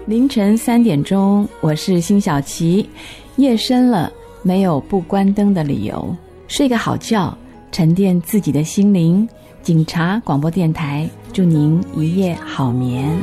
凌晨3点钟，我是辛晓琪。夜深了，没有不关灯的理由，睡个好觉，沉淀自己的心灵。警察广播电台，祝您一夜好眠。